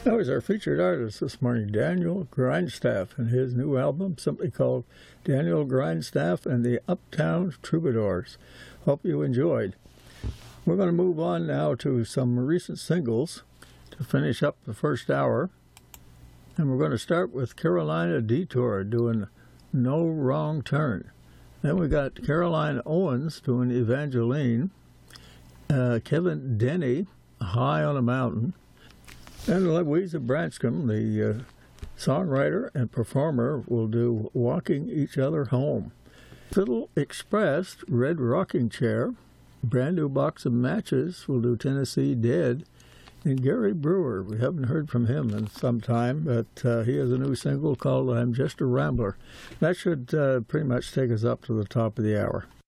That was our featured artist this morning, Daniel Grindstaff, and his new album simply called Daniel Grindstaff and the Uptown Troubadours. Hope you enjoyed. We're going to move on now to some recent singles to finish up the first hour. And we're going to start with Carolina Detour doing No Wrong Turn. Then we got Caroline Owens doing Evangeline. Kevin Denny, High on a Mountain. And Louisa Branscombe, the songwriter and performer, will do Walking Each Other Home. Fiddle Express, Red Rocking Chair. Brand New Box of Matches will do Tennessee Dead. And Gary Brewer, we haven't heard from him in some time, but he has a new single called I'm Just a Rambler. That should pretty much take us up to the top of the hour.